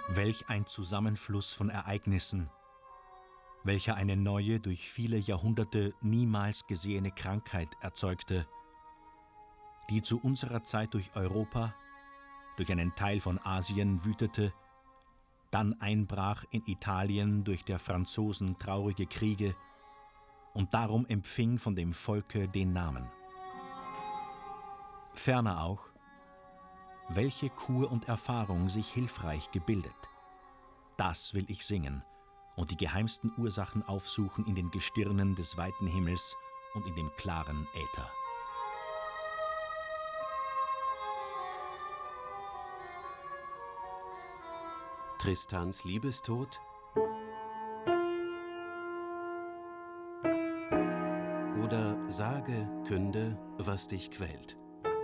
Welch ein Zusammenfluss von Ereignissen, welcher eine neue, durch viele Jahrhunderte niemals gesehene Krankheit erzeugte, die zu unserer Zeit durch Europa, durch einen Teil von Asien wütete, dann einbrach in Italien durch der Franzosen traurige Kriege und darum empfing von dem Volke den Namen. Ferner auch, welche Kur und Erfahrung sich hilfreich gebildet. Das will ich singen und die geheimsten Ursachen aufsuchen in den Gestirnen des weiten Himmels und in dem klaren Äther. Tristans Liebestod oder sage, künde, was dich quält.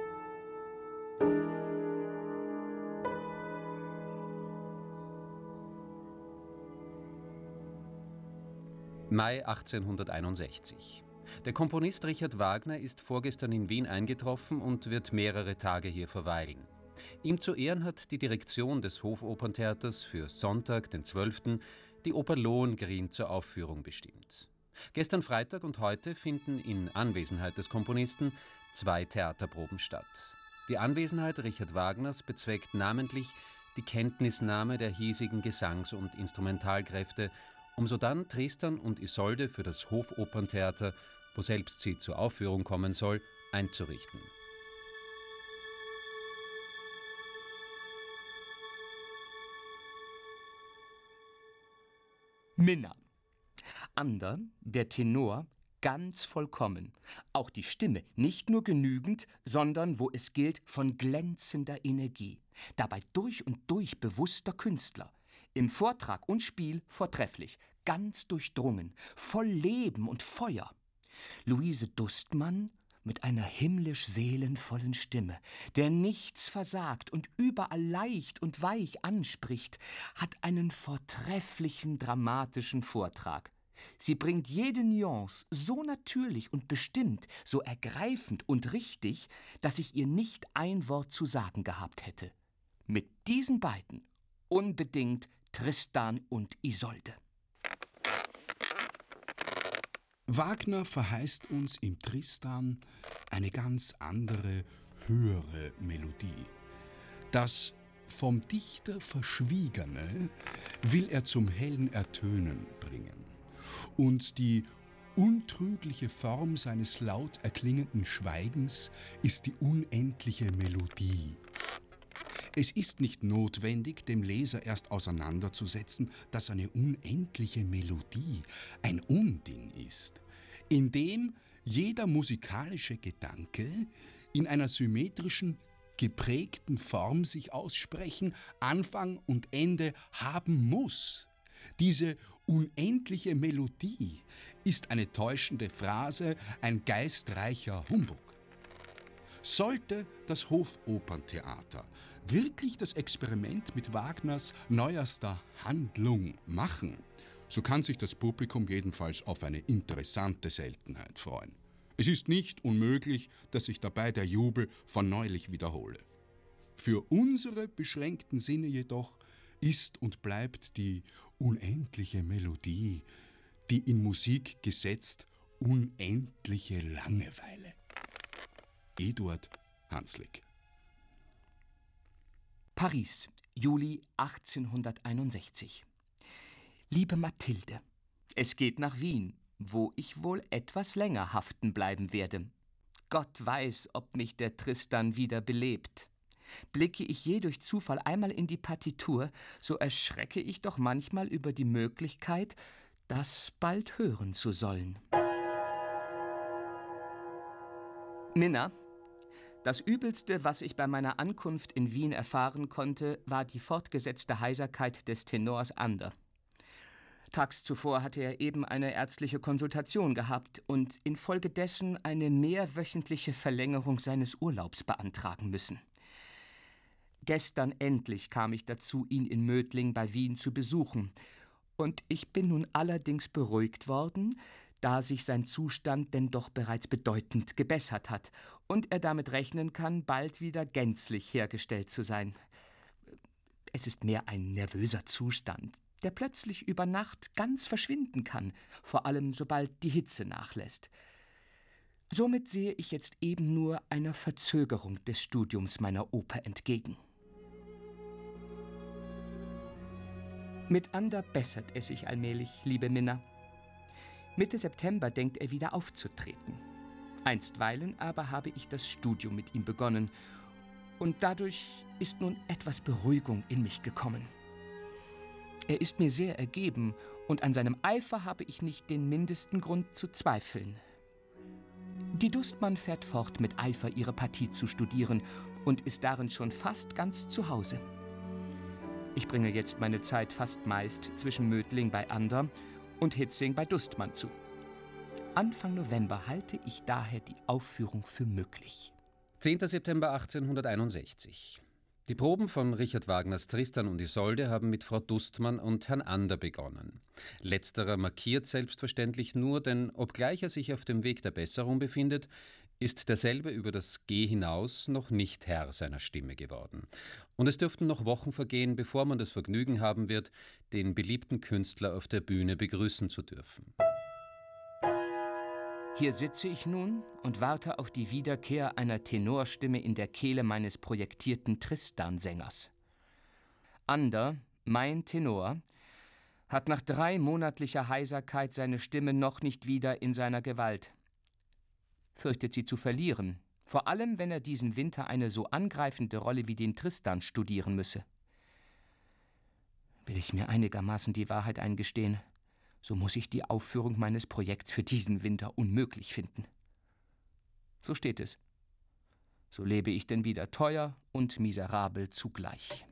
Mai 1861. Der Komponist Richard Wagner ist vorgestern in Wien eingetroffen und wird mehrere Tage hier verweilen. Ihm zu Ehren hat die Direktion des Hofoperntheaters für Sonntag, den 12., die Oper Lohengrin zur Aufführung bestimmt. Gestern Freitag und heute finden in Anwesenheit des Komponisten 2 Theaterproben statt. Die Anwesenheit Richard Wagners bezweckt namentlich die Kenntnisnahme der hiesigen Gesangs- und Instrumentalkräfte, um sodann Tristan und Isolde für das Hofoperntheater, woselbst sie zur Aufführung kommen soll, einzurichten. Minna. Ander, der Tenor, ganz vollkommen. Auch die Stimme nicht nur genügend, sondern, wo es gilt, von glänzender Energie. Dabei durch und durch bewusster Künstler. Im Vortrag und Spiel vortrefflich, ganz durchdrungen, voll Leben und Feuer. Luise Dustmann mit einer himmlisch seelenvollen Stimme, der nichts versagt und überall leicht und weich anspricht, hat einen vortrefflichen dramatischen Vortrag. Sie bringt jede Nuance so natürlich und bestimmt, so ergreifend und richtig, dass ich ihr nicht ein Wort zu sagen gehabt hätte. Mit diesen beiden unbedingt Tristan und Isolde. Wagner verheißt uns im Tristan eine ganz andere, höhere Melodie. Das vom Dichter Verschwiegene will er zum hellen Ertönen bringen. Und die untrügliche Form seines laut erklingenden Schweigens ist die unendliche Melodie. Es ist nicht notwendig, dem Leser erst auseinanderzusetzen, dass eine unendliche Melodie ein Unding ist, in dem jeder musikalische Gedanke in einer symmetrischen, geprägten Form sich aussprechen, Anfang und Ende haben muss. Diese unendliche Melodie ist eine täuschende Phrase, ein geistreicher Humbug. Sollte das Hofoperntheater wirklich das Experiment mit Wagners neuerster Handlung machen, so kann sich das Publikum jedenfalls auf eine interessante Seltenheit freuen. Es ist nicht unmöglich, dass sich dabei der Jubel von neulich wiederhole. Für unsere beschränkten Sinne jedoch ist und bleibt die unendliche Melodie, die in Musik gesetzt, unendliche Langeweile. Eduard Hanslick. Paris, Juli 1861. Liebe Mathilde, es geht nach Wien, wo ich wohl etwas länger haften bleiben werde. Gott weiß, ob mich der Tristan wieder belebt. Blicke ich je durch Zufall einmal in die Partitur, so erschrecke ich doch manchmal über die Möglichkeit, das bald hören zu sollen. Minna, das Übelste, was ich bei meiner Ankunft in Wien erfahren konnte, war die fortgesetzte Heiserkeit des Tenors Ander. Tags zuvor hatte er eben eine ärztliche Konsultation gehabt und infolgedessen eine mehrwöchentliche Verlängerung seines Urlaubs beantragen müssen. Gestern endlich kam ich dazu, ihn in Mödling bei Wien zu besuchen. Und ich bin nun allerdings beruhigt worden, da sich sein Zustand denn doch bereits bedeutend gebessert hat und er damit rechnen kann, bald wieder gänzlich hergestellt zu sein. Es ist mehr ein nervöser Zustand, der plötzlich über Nacht ganz verschwinden kann, vor allem sobald die Hitze nachlässt. Somit sehe ich jetzt eben nur einer Verzögerung des Studiums meiner Oper entgegen. Mit Ander bessert es sich allmählich, liebe Minna. Mitte September denkt er wieder aufzutreten. Einstweilen aber habe ich das Studium mit ihm begonnen und dadurch ist nun etwas Beruhigung in mich gekommen. Er ist mir sehr ergeben und an seinem Eifer habe ich nicht den mindesten Grund zu zweifeln. Die Dustmann fährt fort, mit Eifer ihre Partie zu studieren und ist darin schon fast ganz zu Hause. Ich bringe jetzt meine Zeit fast meist zwischen Mödling bei Ander und Hitzing bei Dustmann zu. Anfang November halte ich daher die Aufführung für möglich. 10. September 1861. Die Proben von Richard Wagners Tristan und Isolde haben mit Frau Dustmann und Herrn Ander begonnen. Letzterer markiert selbstverständlich nur, denn obgleich er sich auf dem Weg der Besserung befindet, ist derselbe über das G hinaus noch nicht Herr seiner Stimme geworden. Und es dürften noch Wochen vergehen, bevor man das Vergnügen haben wird, den beliebten Künstler auf der Bühne begrüßen zu dürfen. Hier sitze ich nun und warte auf die Wiederkehr einer Tenorstimme in der Kehle meines projektierten Tristan-Sängers. Ander, mein Tenor, hat nach 3 monatlicher Heiserkeit seine Stimme noch nicht wieder in seiner Gewalt. Fürchtet sie zu verlieren, vor allem wenn er diesen Winter eine so angreifende Rolle wie den Tristan studieren müsse. Will ich mir einigermaßen die Wahrheit eingestehen, so muss ich die Aufführung meines Projekts für diesen Winter unmöglich finden. So steht es. So lebe ich denn wieder teuer und miserabel zugleich.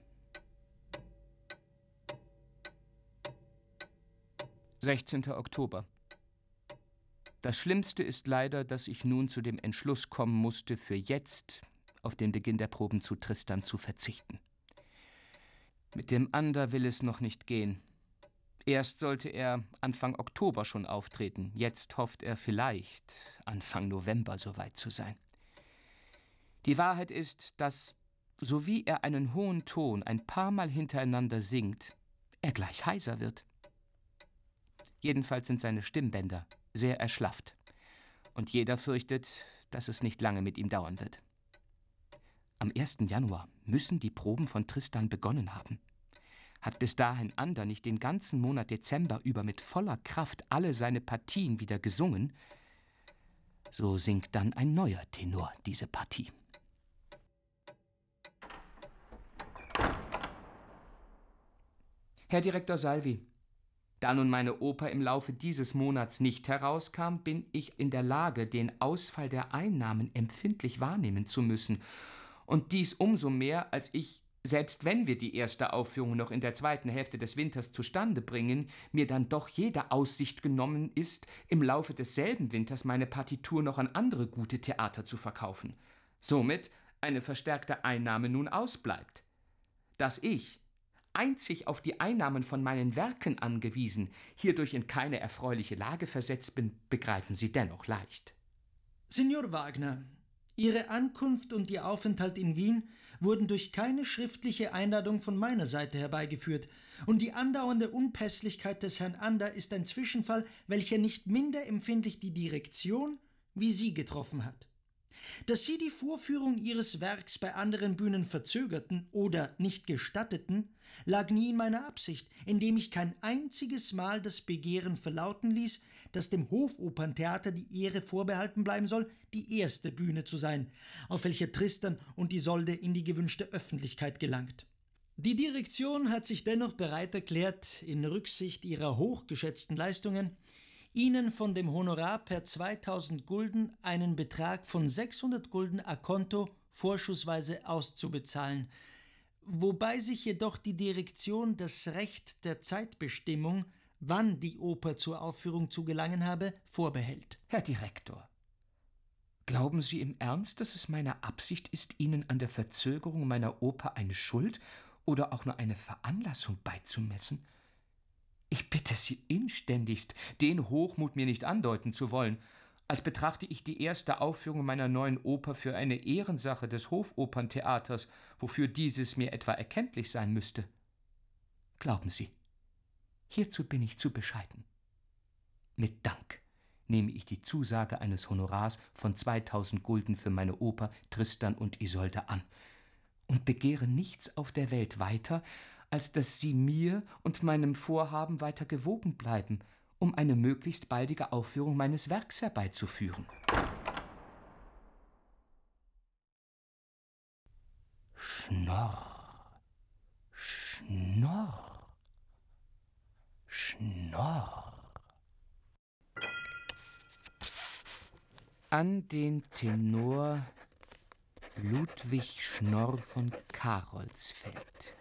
16. Oktober. Das Schlimmste ist leider, dass ich nun zu dem Entschluss kommen musste, für jetzt auf den Beginn der Proben zu Tristan zu verzichten. Mit dem Ander will es noch nicht gehen. Erst sollte er Anfang Oktober schon auftreten. Jetzt hofft er vielleicht, Anfang November soweit zu sein. Die Wahrheit ist, dass, so wie er einen hohen Ton ein paar Mal hintereinander singt, er gleich heiser wird. Jedenfalls sind seine Stimmbänder sehr erschlafft. Und jeder fürchtet, dass es nicht lange mit ihm dauern wird. Am 1. Januar müssen die Proben von Tristan begonnen haben. Hat bis dahin Ander nicht den ganzen Monat Dezember über mit voller Kraft alle seine Partien wieder gesungen, so singt dann ein neuer Tenor diese Partie. Herr Direktor Salvi, da nun meine Oper im Laufe dieses Monats nicht herauskam, bin ich in der Lage, den Ausfall der Einnahmen empfindlich wahrnehmen zu müssen. Und dies umso mehr, als ich, selbst wenn wir die erste Aufführung noch in der zweiten Hälfte des Winters zustande bringen, mir dann doch jede Aussicht genommen ist, im Laufe desselben Winters meine Partitur noch an andere gute Theater zu verkaufen. Somit eine verstärkte Einnahme nun ausbleibt. Dass ich, einzig auf die Einnahmen von meinen Werken angewiesen, hierdurch in keine erfreuliche Lage versetzt bin, begreifen Sie dennoch leicht. Signor Wagner, Ihre Ankunft und Ihr Aufenthalt in Wien wurden durch keine schriftliche Einladung von meiner Seite herbeigeführt, und die andauernde Unpässlichkeit des Herrn Ander ist ein Zwischenfall, welcher nicht minder empfindlich die Direktion wie Sie getroffen hat. Dass Sie die Vorführung Ihres Werks bei anderen Bühnen verzögerten oder nicht gestatteten, lag nie in meiner Absicht, indem ich kein einziges Mal das Begehren verlauten ließ, dass dem Hofoperntheater die Ehre vorbehalten bleiben soll, die erste Bühne zu sein, auf welcher Tristan und Isolde in die gewünschte Öffentlichkeit gelangt. Die Direktion hat sich dennoch bereit erklärt, in Rücksicht ihrer hochgeschätzten Leistungen, Ihnen von dem Honorar per 2000 Gulden einen Betrag von 600 Gulden a conto vorschussweise auszubezahlen, wobei sich jedoch die Direktion das Recht der Zeitbestimmung, wann die Oper zur Aufführung zu gelangen habe, vorbehält. Herr Direktor, glauben Sie im Ernst, dass es meine Absicht ist, Ihnen an der Verzögerung meiner Oper eine Schuld oder auch nur eine Veranlassung beizumessen? Ich bitte Sie inständigst, den Hochmut mir nicht andeuten zu wollen, als betrachte ich die erste Aufführung meiner neuen Oper für eine Ehrensache des Hofoperntheaters, wofür dieses mir etwa erkenntlich sein müsste. Glauben Sie, hierzu bin ich zu bescheiden. Mit Dank nehme ich die Zusage eines Honorars von 2000 Gulden für meine Oper Tristan und Isolde an und begehre nichts auf der Welt weiter, als dass Sie mir und meinem Vorhaben weiter gewogen bleiben, um eine möglichst baldige Aufführung meines Werks herbeizuführen. Schnorr, Schnorr, Schnorr. An den Tenor Ludwig Schnorr von Karolsfeld.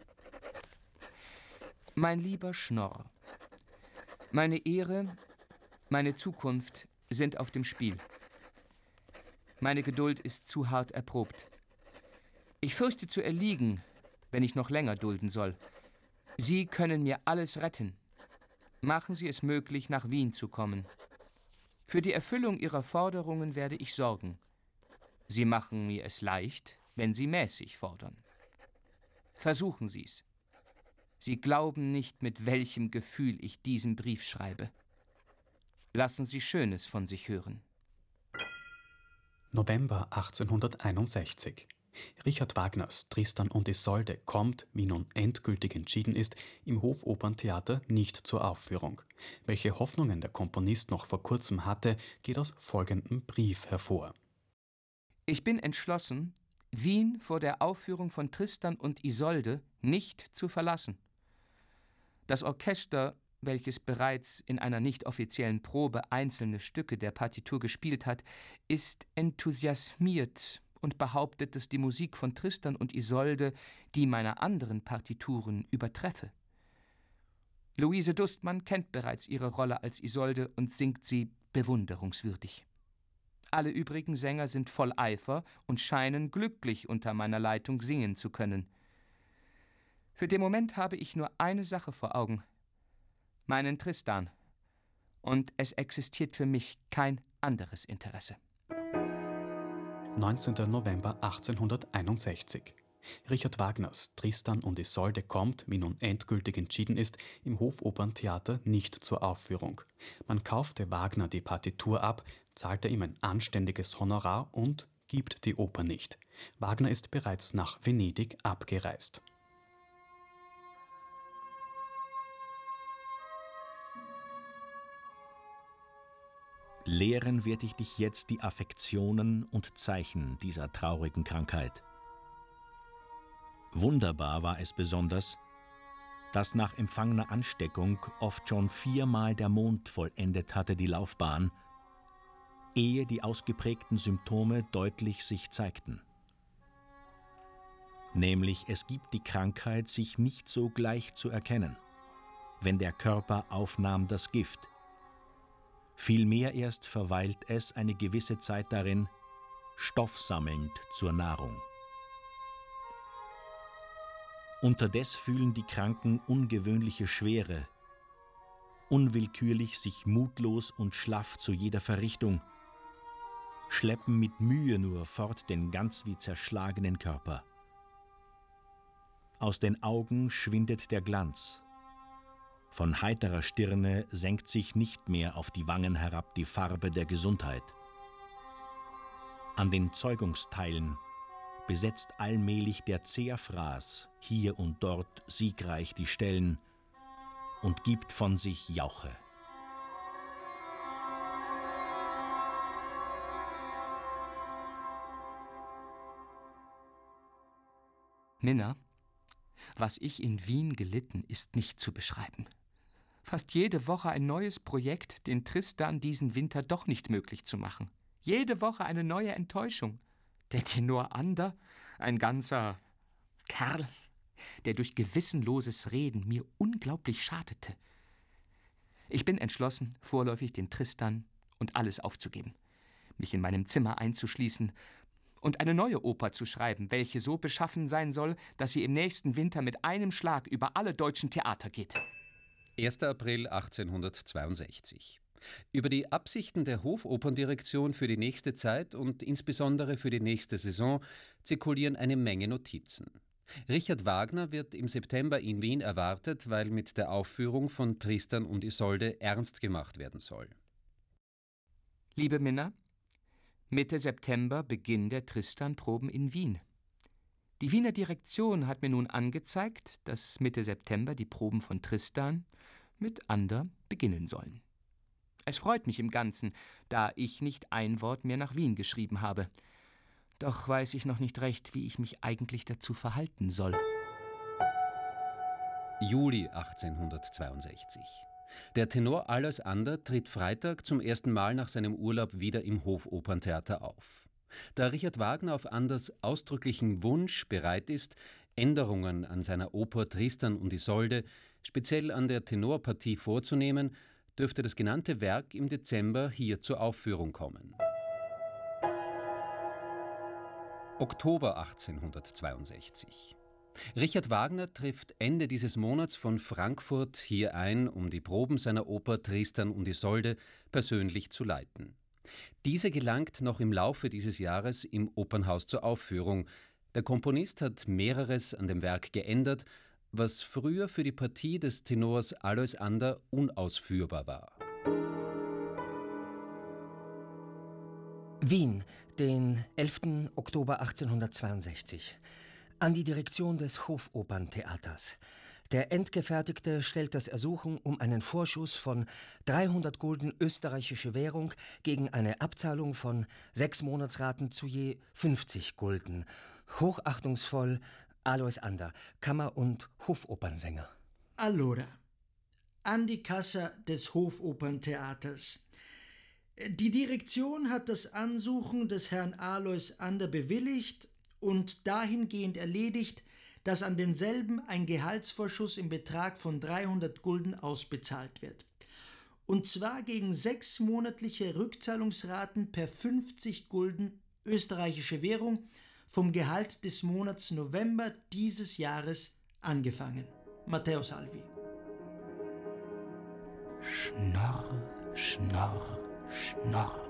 Mein lieber Schnorr, meine Ehre, meine Zukunft sind auf dem Spiel. Meine Geduld ist zu hart erprobt. Ich fürchte zu erliegen, wenn ich noch länger dulden soll. Sie können mir alles retten. Machen Sie es möglich, nach Wien zu kommen. Für die Erfüllung Ihrer Forderungen werde ich sorgen. Sie machen mir es leicht, wenn Sie mäßig fordern. Versuchen Sie's. Sie glauben nicht, mit welchem Gefühl ich diesen Brief schreibe. Lassen Sie Schönes von sich hören. November 1861. Richard Wagners Tristan und Isolde kommt, wie nun endgültig entschieden ist, im Hofoperntheater nicht zur Aufführung. Welche Hoffnungen der Komponist noch vor kurzem hatte, geht aus folgendem Brief hervor. Ich bin entschlossen, Wien vor der Aufführung von Tristan und Isolde nicht zu verlassen. Das Orchester, welches bereits in einer nicht offiziellen Probe einzelne Stücke der Partitur gespielt hat, ist enthusiasmiert und behauptet, dass die Musik von Tristan und Isolde die meiner anderen Partituren übertreffe. Luise Dustmann kennt bereits ihre Rolle als Isolde und singt sie bewunderungswürdig. Alle übrigen Sänger sind voll Eifer und scheinen glücklich unter meiner Leitung singen zu können. Für den Moment habe ich nur eine Sache vor Augen: meinen Tristan. Und es existiert für mich kein anderes Interesse. 19. November 1861. Richard Wagners Tristan und Isolde kommt, wie nun endgültig entschieden ist, im Hofoperntheater nicht zur Aufführung. Man kaufte Wagner die Partitur ab, zahlte ihm ein anständiges Honorar und gibt die Oper nicht. Wagner ist bereits nach Venedig abgereist. Lehren werde ich dich jetzt die Affektionen und Zeichen dieser traurigen Krankheit. Wunderbar war es besonders, dass nach empfangener Ansteckung oft schon 4-mal der Mond vollendet hatte die Laufbahn, ehe die ausgeprägten Symptome deutlich sich zeigten. Nämlich, es gibt die Krankheit sich nicht so gleich zu erkennen, wenn der Körper aufnahm das Gift. Vielmehr erst verweilt es eine gewisse Zeit darin, stoffsammelnd zur Nahrung. Unterdes fühlen die Kranken ungewöhnliche Schwere, unwillkürlich sich mutlos und schlaff zu jeder Verrichtung, schleppen mit Mühe nur fort den ganz wie zerschlagenen Körper. Aus den Augen schwindet der Glanz. Von heiterer Stirne senkt sich nicht mehr auf die Wangen herab die Farbe der Gesundheit. An den Zeugungsteilen besetzt allmählich der Zehrfraß hier und dort siegreich die Stellen und gibt von sich Jauche. Minna, was ich in Wien gelitten, ist nicht zu beschreiben. Fast jede Woche ein neues Projekt, den Tristan diesen Winter doch nicht möglich zu machen. Jede Woche eine neue Enttäuschung. Der Tenor Ander, ein ganzer Kerl, der durch gewissenloses Reden mir unglaublich schadete. Ich bin entschlossen, vorläufig den Tristan und alles aufzugeben, mich in meinem Zimmer einzuschließen und eine neue Oper zu schreiben, welche so beschaffen sein soll, dass sie im nächsten Winter mit einem Schlag über alle deutschen Theater geht. 1. April 1862. Über die Absichten der Hofoperndirektion für die nächste Zeit und insbesondere für die nächste Saison zirkulieren eine Menge Notizen. Richard Wagner wird im September in Wien erwartet, weil mit der Aufführung von Tristan und Isolde ernst gemacht werden soll. Liebe Minna, Mitte September Beginn der Tristan-Proben in Wien. Die Wiener Direktion hat mir nun angezeigt, dass Mitte September die Proben von Tristan mit Ander beginnen sollen. Es freut mich im Ganzen, da ich nicht ein Wort mehr nach Wien geschrieben habe. Doch weiß ich noch nicht recht, wie ich mich eigentlich dazu verhalten soll. Juli 1862. Der Tenor Alois Ander tritt Freitag zum ersten Mal nach seinem Urlaub wieder im Hofoperntheater auf. Da Richard Wagner auf Anders ausdrücklichen Wunsch bereit ist, Änderungen an seiner Oper Tristan und Isolde, speziell an der Tenorpartie vorzunehmen, dürfte das genannte Werk im Dezember hier zur Aufführung kommen. Oktober 1862. Richard Wagner trifft Ende dieses Monats von Frankfurt hier ein, um die Proben seiner Oper Tristan und Isolde persönlich zu leiten. Diese gelangt noch im Laufe dieses Jahres im Opernhaus zur Aufführung. Der Komponist hat mehreres an dem Werk geändert, was früher für die Partie des Tenors Alois Ander unausführbar war. Wien, den 11. Oktober 1862. An die Direktion des Hofoperntheaters. Der Endgefertigte stellt das Ersuchen um einen Vorschuss von 300 Gulden österreichische Währung gegen eine Abzahlung von 6 Monatsraten zu je 50 Gulden. Hochachtungsvoll Alois Ander, Kammer- und Hofopernsänger. Allora, an die Kasse des Hofoperntheaters. Die Direktion hat das Ansuchen des Herrn Alois Ander bewilligt und dahingehend erledigt, dass an denselben ein Gehaltsvorschuss im Betrag von 300 Gulden ausbezahlt wird. Und zwar gegen 6 monatliche Rückzahlungsraten per 50 Gulden österreichische Währung vom Gehalt des Monats November dieses Jahres angefangen. Matteo Salvi. Schnorr, Schnorr, Schnorr.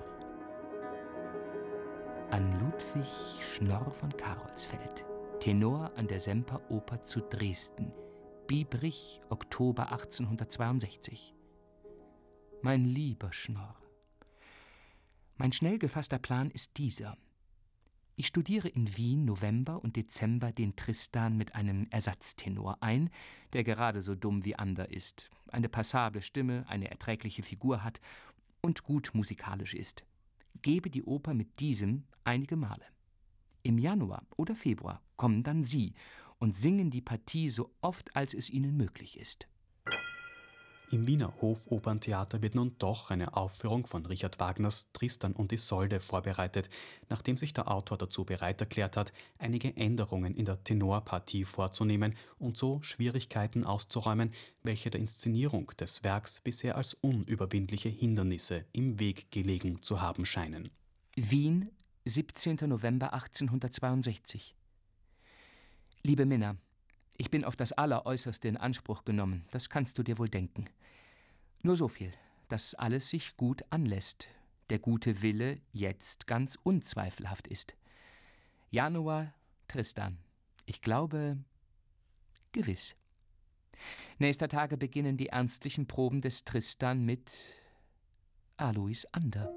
An Ludwig Schnorr von Karolsfeld, Tenor an der Semperoper zu Dresden, Biebrich, Oktober 1862. Mein lieber Schnorr, mein schnell gefasster Plan ist dieser. Ich studiere in Wien November und Dezember den Tristan mit einem Ersatztenor ein, der gerade so dumm wie Ander ist, eine passable Stimme, eine erträgliche Figur hat und gut musikalisch ist. Gebe die Oper mit diesem einige Male. Im Januar oder Februar kommen dann Sie und singen die Partie so oft, als es Ihnen möglich ist. Im Wiener Hofoperntheater wird nun doch eine Aufführung von Richard Wagners Tristan und Isolde vorbereitet, nachdem sich der Autor dazu bereit erklärt hat, einige Änderungen in der Tenorpartie vorzunehmen und so Schwierigkeiten auszuräumen, welche der Inszenierung des Werks bisher als unüberwindliche Hindernisse im Weg gelegen zu haben scheinen. Wien, 17. November 1862. Liebe Minna, ich bin auf das Alleräußerste in Anspruch genommen, das kannst du dir wohl denken. Nur so viel, dass alles sich gut anlässt, der gute Wille jetzt ganz unzweifelhaft ist. Januar, Tristan. Ich glaube, gewiss. Nächster Tage beginnen die ernstlichen Proben des Tristan mit Alois Ander.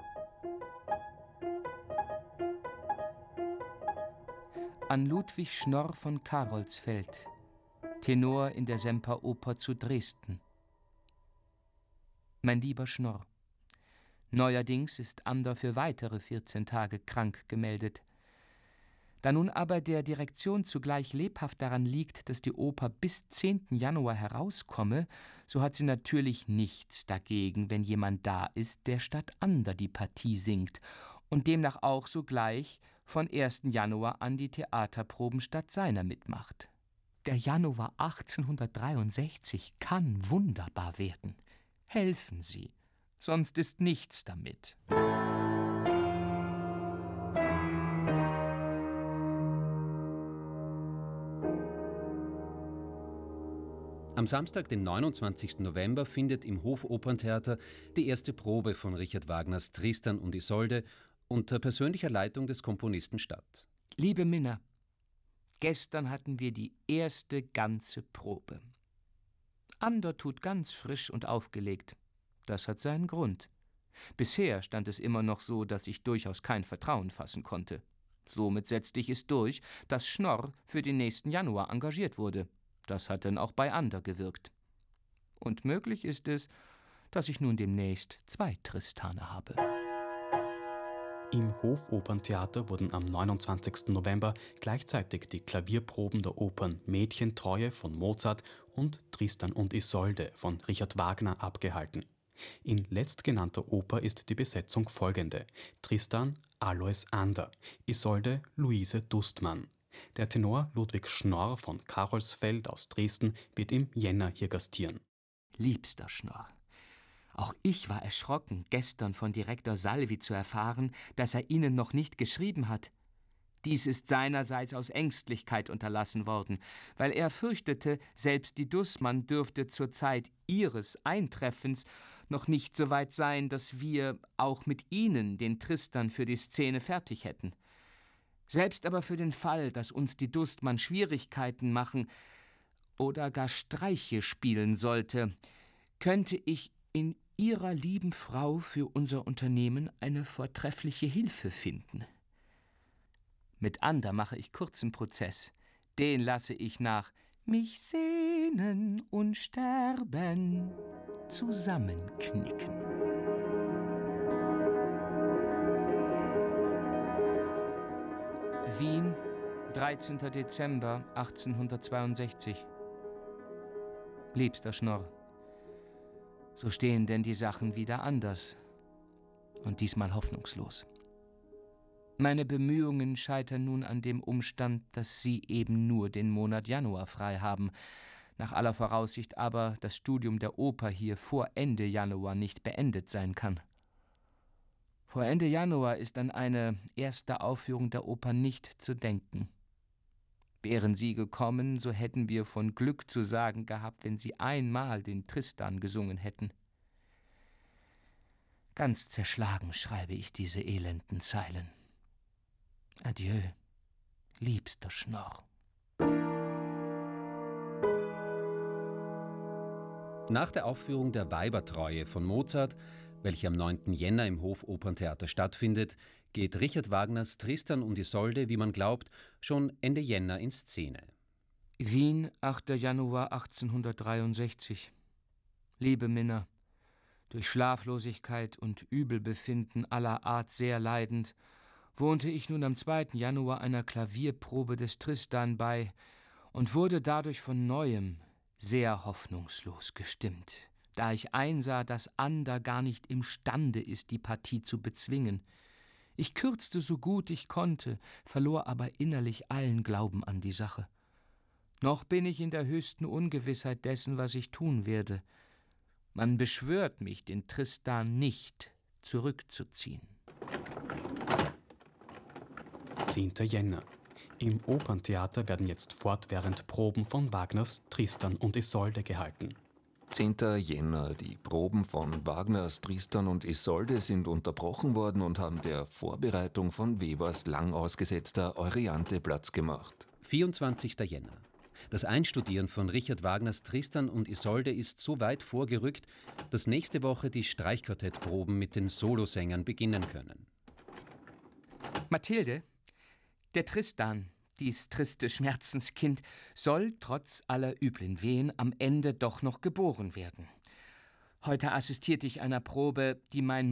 An Ludwig Schnorr von Karolsfeld, Tenor in der Semperoper zu Dresden. Mein lieber Schnorr, neuerdings ist Ander für weitere 14 Tage krank gemeldet. Da nun aber der Direktion zugleich lebhaft daran liegt, dass die Oper bis 10. Januar herauskomme, so hat sie natürlich nichts dagegen, wenn jemand da ist, der statt Ander die Partie singt und demnach auch sogleich von 1. Januar an die Theaterproben statt seiner mitmacht. Der Januar 1863 kann wunderbar werden. Helfen Sie, sonst ist nichts damit. Am Samstag, den 29. November, findet im Hofoperntheater die erste Probe von Richard Wagners Tristan und Isolde unter persönlicher Leitung des Komponisten statt. Liebe Minna, gestern hatten wir die erste ganze Probe. Ander tut ganz frisch und aufgelegt. Das hat seinen Grund. Bisher stand es immer noch so, dass ich durchaus kein Vertrauen fassen konnte. Somit setzte ich es durch, dass Schnorr für den nächsten Januar engagiert wurde. Das hat dann auch bei Ander gewirkt. Und möglich ist es, dass ich nun demnächst 2 Tristane habe. Im Hofoperntheater wurden am 29. November gleichzeitig die Klavierproben der Opern Mädchentreue von Mozart und Tristan und Isolde von Richard Wagner abgehalten. In letztgenannter Oper ist die Besetzung folgende: Tristan Alois Ander, Isolde Luise Dustmann. Der Tenor Ludwig Schnorr von Karolsfeld aus Dresden wird im Jänner hier gastieren. Liebster Schnorr, auch ich war erschrocken, gestern von Direktor Salvi zu erfahren, dass er Ihnen noch nicht geschrieben hat. Dies ist seinerseits aus Ängstlichkeit unterlassen worden, weil er fürchtete, selbst die Dustmann dürfte zur Zeit Ihres Eintreffens noch nicht so weit sein, dass wir auch mit Ihnen den Tristan für die Szene fertig hätten. Selbst aber für den Fall, dass uns die Dustmann Schwierigkeiten machen oder gar Streiche spielen sollte, könnte ich in Ihrer lieben Frau für unser Unternehmen eine vortreffliche Hilfe finden. Mit Ander mache ich kurzen Prozess. Den lasse ich nach mich sehnen und sterben zusammenknicken. Wien, 13. Dezember 1862. Liebster Schnorr, so stehen denn die Sachen wieder anders und diesmal hoffnungslos. Meine Bemühungen scheitern nun an dem Umstand, dass Sie eben nur den Monat Januar frei haben, nach aller Voraussicht aber das Studium der Oper hier vor Ende Januar nicht beendet sein kann. Vor Ende Januar ist an eine erste Aufführung der Oper nicht zu denken. Wären Sie gekommen, so hätten wir von Glück zu sagen gehabt, wenn Sie einmal den Tristan gesungen hätten. Ganz zerschlagen schreibe ich diese elenden Zeilen. Adieu, liebster Schnorr. Nach der Aufführung der Weibertreue von Mozart, welche am 9. Jänner im Hofoperntheater stattfindet, geht Richard Wagners Tristan und Isolde, wie man glaubt, schon Ende Jänner in Szene. Wien, 8. Januar 1863. Liebe Minna, durch Schlaflosigkeit und Übelbefinden aller Art sehr leidend, wohnte ich nun am 2. Januar einer Klavierprobe des Tristan bei und wurde dadurch von Neuem sehr hoffnungslos gestimmt, da ich einsah, dass Ander gar nicht imstande ist, die Partie zu bezwingen. Ich kürzte so gut ich konnte, verlor aber innerlich allen Glauben an die Sache. Noch bin ich in der höchsten Ungewissheit dessen, was ich tun werde. Man beschwört mich, den Tristan nicht zurückzuziehen. 10. Jänner. Im Operntheater werden jetzt fortwährend Proben von Wagners Tristan und Isolde gehalten. 10. Jänner. Die Proben von Wagners Tristan und Isolde sind unterbrochen worden und haben der Vorbereitung von Webers lang ausgesetzter Euryanthe Platz gemacht. 24. Jänner. Das Einstudieren von Richard Wagners Tristan und Isolde ist so weit vorgerückt, dass nächste Woche die Streichquartettproben mit den Solosängern beginnen können. Mathilde, der Tristan, dies triste Schmerzenskind, soll trotz aller üblen Wehen am Ende doch noch geboren werden. Heute assistierte ich einer Probe, die mein